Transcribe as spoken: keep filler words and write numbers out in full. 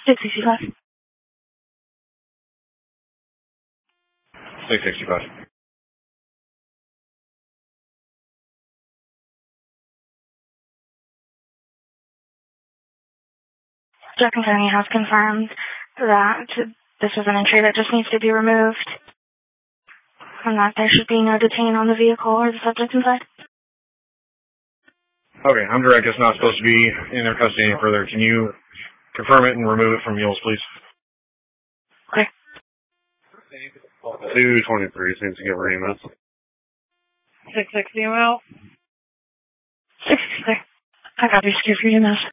six sixty-five. six sixty-five. Jackson County has confirmed that this is an entry that just needs to be removed and that there should be no detain on the vehicle or the subject inside. Okay, I'm direct. It's not supposed to be in their custody any further. Can you confirm it and remove it from Mules, please? Okay. two twenty-three seems to give her E M S. six sixty M L. six sixty-three. I got you. Secure for E M S.